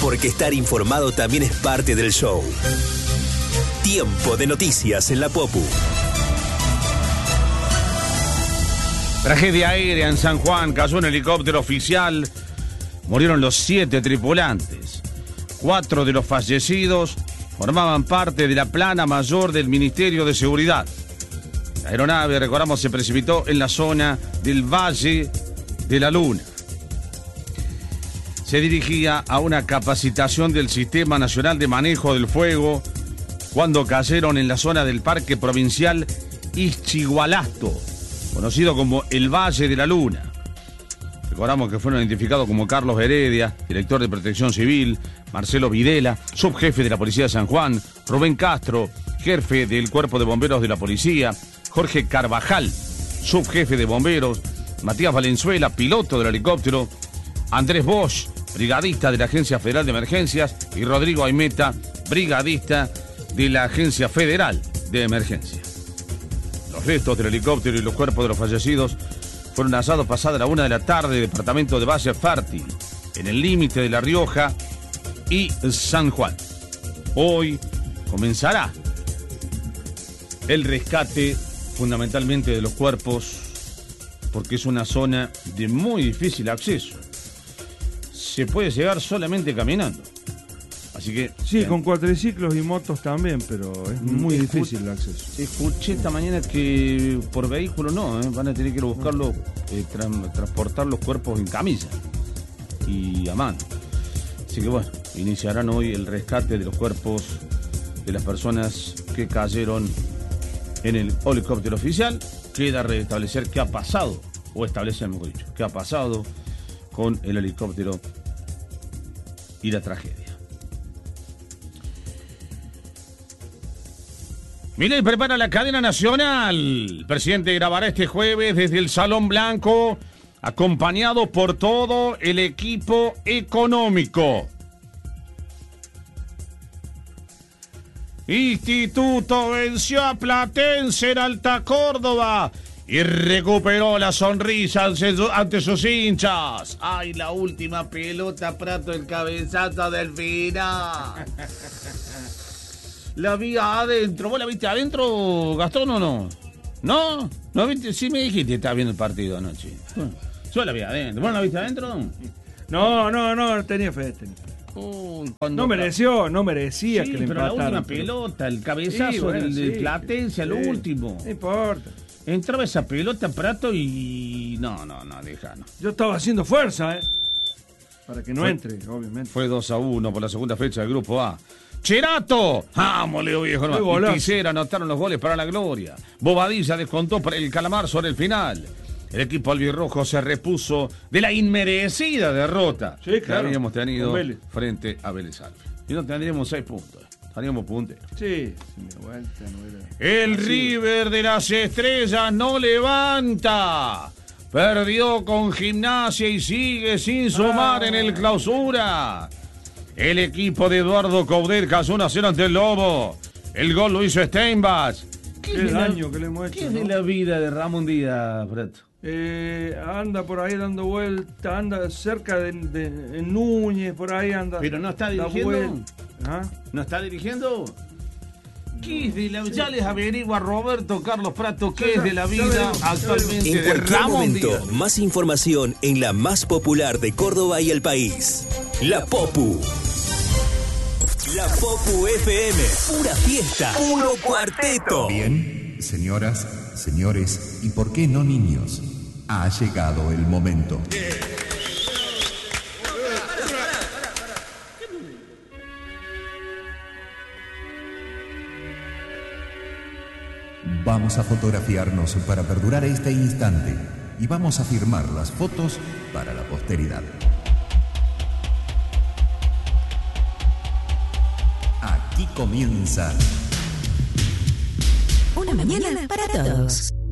porque estar informado también es parte del show. Tiempo de noticias en la Popu. Tragedia aérea en San Juan, cayó un helicóptero oficial, murieron los 7 tripulantes. 4 de los fallecidos formaban parte de la plana mayor del Ministerio de Seguridad. La aeronave, recordamos, se precipitó en la zona del Valle de la Luna. Se dirigía a una capacitación del Sistema Nacional de Manejo del Fuego cuando cayeron en la zona del Parque Provincial Ischigualasto, conocido como el Valle de la Luna. Recordamos que fueron identificados como Carlos Heredia, director de Protección Civil, Marcelo Videla, subjefe de la Policía de San Juan, Rubén Castro, jefe del Cuerpo de Bomberos de la Policía, Jorge Carvajal, subjefe de Bomberos, Matías Valenzuela, piloto del helicóptero, Andrés Bosch, brigadista de la Agencia Federal de Emergencias, y Rodrigo Aimeta, brigadista de la Agencia Federal de Emergencia. Los restos del helicóptero y los cuerpos de los fallecidos fueron hallados pasada la 1 de la tarde, departamento de Valle Fértil, en el límite de La Rioja y San Juan. Hoy comenzará el rescate fundamentalmente de los cuerpos, porque es una zona de muy difícil acceso. Se puede llegar solamente caminando. Así que sí, con cuatriciclos y motos también, pero es muy difícil el acceso. Escuché esta mañana que por vehículo no, van a tener que ir a buscarlo, transportar los cuerpos en camilla y a mano. Así que bueno, iniciarán hoy el rescate de los cuerpos de las personas que cayeron en el helicóptero oficial. Queda restablecer qué ha pasado, o establecer, mejor dicho, qué ha pasado con el helicóptero y la tragedia. Milei prepara la cadena nacional. El presidente grabará este jueves desde el Salón Blanco, acompañado por todo el equipo económico. Instituto venció a Platense en Alta Córdoba y recuperó la sonrisa ante sus hinchas. ¡Ay, la última pelota, Prato, el cabezazo del final! La vi adentro. ¿Vos la viste adentro, Gastón, o no? ¿No? ¿No viste? Sí me dijiste que estabas viendo el partido anoche. Yo la vi adentro. ¿Vos la viste adentro? No, tenía fe. No merecía sí, que le pero empataran. La última pelota, el cabezazo del Platense al último. No importa. Entraba esa pelota, Prato, y... No, déjalo. Yo estaba haciendo fuerza, para que no entre, obviamente. Fue 2-1 por la segunda fecha del Grupo A. Cherato, vamos, Leo Viejo, no. Y Ticera anotaron los goles para la gloria. Bobadilla descontó para el Calamar sobre el final. El equipo albirrojo se repuso de la inmerecida derrota que habíamos tenido frente a Vélez Sarsfield. Y no tendríamos 6 puntos, estaríamos punteros. Sí, mi vuelta no era. El River de las Estrellas no levanta. Perdió con Gimnasia y sigue sin sumar en el Clausura. El equipo de Eduardo Coudet cayó 1-0 ante el Lobo. El gol lo hizo Steinbach. ¿Qué daño que le hemos hecho? ¿Qué es de la vida de Ramón Díaz, Prato? Anda por ahí dando vuelta, anda cerca de Núñez, por ahí anda. ¿Pero no está dirigiendo? ¿No está dirigiendo? ¿Qué es de la vida? Ya les averigua Roberto Carlos Prato qué es de la vida actualmente de Ramón Díaz. Más información en la más popular de Córdoba y el país. La Popu. La Popu FM. Pura fiesta. Puro cuarteto. Bien, señoras, señores, y por qué no niños, ha llegado el momento. Vamos a fotografiarnos para perdurar este instante y vamos a firmar las fotos para la posteridad. Aquí comienza Una mañana para todos.